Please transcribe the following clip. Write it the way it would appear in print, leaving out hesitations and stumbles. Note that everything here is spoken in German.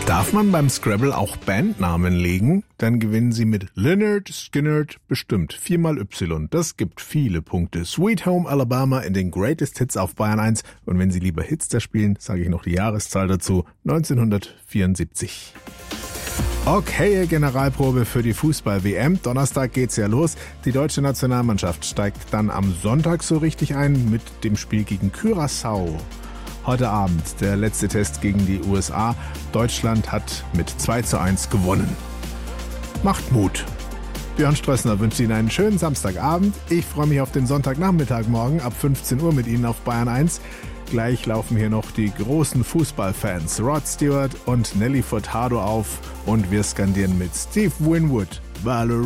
Darf man beim Scrabble auch Bandnamen legen? Dann gewinnen Sie mit Lynyrd Skynyrd bestimmt 4 x Y. Das gibt viele Punkte. Sweet Home Alabama in den Greatest Hits auf Bayern 1. Und wenn Sie lieber Hitster spielen, sage ich noch die Jahreszahl dazu. 1974. Okay, Generalprobe für die Fußball-WM. Donnerstag geht's ja los. Die deutsche Nationalmannschaft steigt dann am Sonntag so richtig ein mit dem Spiel gegen Curaçao. Heute Abend der letzte Test gegen die USA. Deutschland hat mit 2:1 gewonnen. Macht Mut. Björn Strössner wünscht Ihnen einen schönen Samstagabend. Ich freue mich auf den Sonntagnachmittag morgen ab 15 Uhr mit Ihnen auf Bayern 1. Gleich laufen hier noch die großen Fußballfans Rod Stewart und Nelly Furtado auf und wir skandieren mit Steve Winwood Valerie.